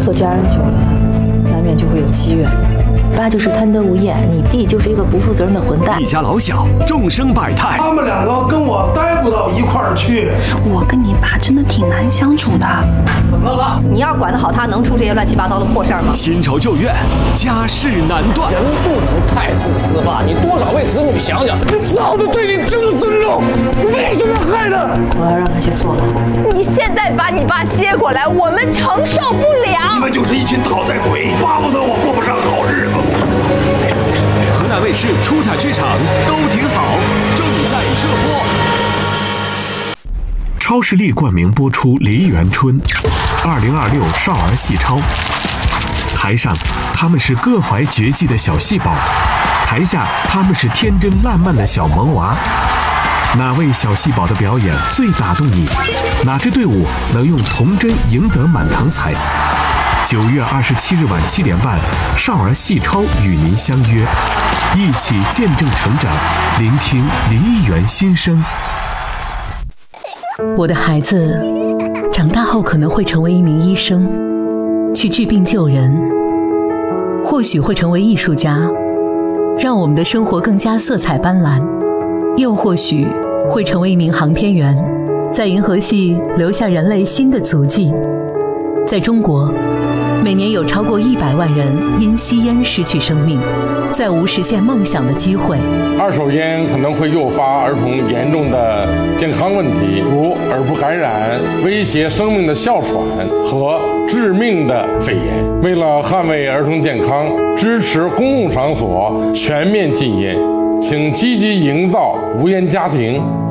做家人久了，难免就会有积怨。爸就是贪得无厌，你弟就是一个不负责任的混蛋。 一家老小，众生百态。 他们两个跟我待不到一块儿去。 我跟你爸真的挺难相处的。 怎么了？你要是管得好他，能出这些乱七八糟的破事儿吗？ 新仇旧怨，家事难断。 人不能太自私吧？你多少为子女想想。你嫂子对你这么尊重，为什么害他？ 我要让他去坐牢。 你现在把你爸接过来，我们承受不了。 你们就是一群讨债鬼，巴不得我过不上好日子。 河南卫视出彩剧场都挺好，正在热播。 超视力冠名播出《梨园春》，2026少儿戏超。台上他们是各怀绝技的小戏宝，台下他们是天真烂漫的小萌娃。哪位小戏宝的表演最打动你？哪支队伍能用童真赢得满堂彩？9月27日晚7点半，少儿戏超与您相约，一起见证成长，聆听梨园心声。 我的孩子长大后可能会成为一名医生，去治病救人，或许会成为艺术家，让我们的生活更加色彩斑斓，又或许会成为一名航天员，在银河系留下人类新的足迹。在中国，每年有超过100万人因吸烟失去生命，再无实现梦想的机会。 二手烟可能会诱发儿童严重的健康问题，如耳部感染、威胁生命的哮喘和致命的肺炎。为了捍卫儿童健康，支持公共场所全面禁烟，请积极营造无烟家庭，